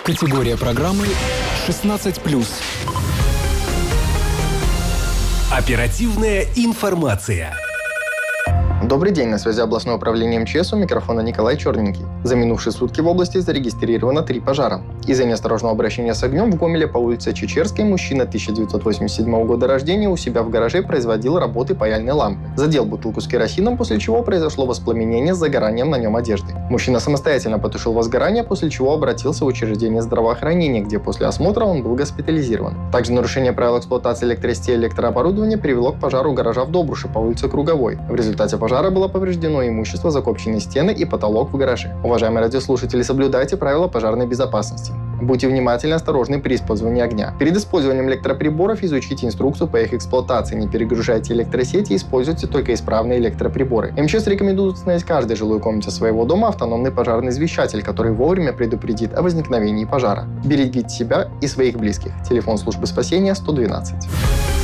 Категория программы 16+. Оперативная информация. Добрый день, на связи областное управление МЧС, у микрофона Николай Черненький. За минувшие сутки в области зарегистрировано 3 пожара. Из-за неосторожного обращения с огнем в Гомеле по улице Чечерской мужчина 1987 года рождения у себя в гараже производил работы паяльной лампы. Задел бутылку с керосином, после чего произошло воспламенение с загоранием на нем одежды. Мужчина самостоятельно потушил возгорание, после чего обратился в учреждение здравоохранения, где после осмотра он был госпитализирован. Также нарушение правил эксплуатации электросети и электрооборудования привело к пожару гаража в Добруше по улице Круговой. В результате пожара было повреждено имущество, закопченные стены и потолок в гараже. Уважаемые радиослушатели, соблюдайте правила пожарной безопасности. Будьте внимательны и осторожны при использовании огня. Перед использованием электроприборов изучите инструкцию по их эксплуатации, не перегружайте электросети и используйте только исправные электроприборы. МЧС рекомендует установить в каждой жилой комнате своего дома автономный пожарный извещатель, который вовремя предупредит о возникновении пожара. Берегите себя и своих близких. Телефон службы спасения 112.